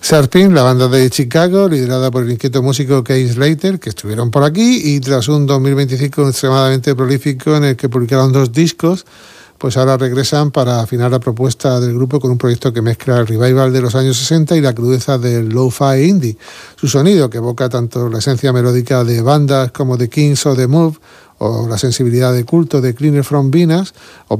Sharping, la banda de Chicago, liderada por el inquieto músico Keith Slater, que estuvieron por aquí, y tras un 2025 extremadamente prolífico en el que publicaron 2 discos, pues ahora regresan para afinar la propuesta del grupo con un proyecto que mezcla el revival de los años 60 y la crudeza del lo-fi indie. Su sonido, que evoca tanto la esencia melódica de bandas como The Kings o The Move, o la sensibilidad de culto de Cleaner from Venus,